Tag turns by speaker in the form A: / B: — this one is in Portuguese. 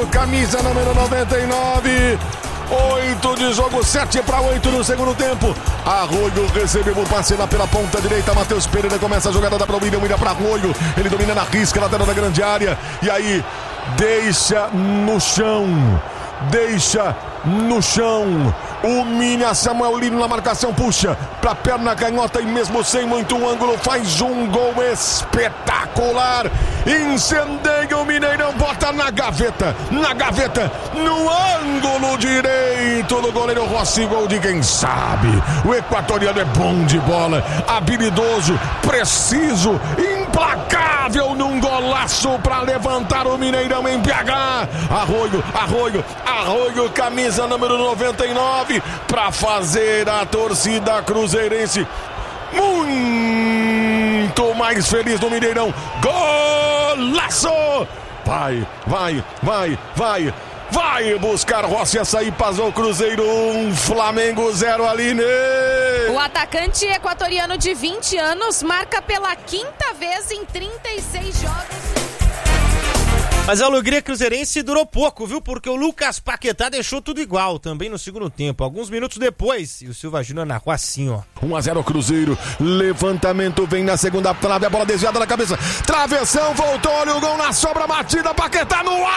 A: Arroio, camisa número 99. 8 de jogo, 7-8 no segundo tempo. Arroio recebeu o passe lá pela ponta direita. Matheus Pereira começa a jogada para o William para Arroio. Ele domina na risca, lateral da grande área. E aí, deixa no chão. O Mina Samuel Lino na marcação, puxa pra perna canhota e mesmo sem muito ângulo faz um gol espetacular. Incendeia o Mineirão, bota na gaveta, no ângulo direito do goleiro Rossi, gol de quem sabe. O equatoriano é bom de bola, habilidoso, preciso, implacável num golaço pra levantar o Mineirão em BH. Arroio, camisa número 99, pra fazer a torcida cruzeirense muito mais feliz no Mineirão. Golaço! Vai buscar Rossi, essa aí passou o Cruzeiro 1, Flamengo 0 ali, né?
B: O atacante equatoriano de 20 anos marca pela quinta vez em 36 jogos.
C: Mas a alegria cruzeirense durou pouco, viu? Porque o Lucas Paquetá deixou tudo igual, também no segundo tempo. Alguns minutos depois, e o Silva Júnior narrou assim, ó.
A: 1-0 Cruzeiro, levantamento vem na segunda trave, a bola desviada na cabeça, travessão, voltou, olha o gol na sobra, batida, Paquetá no ar.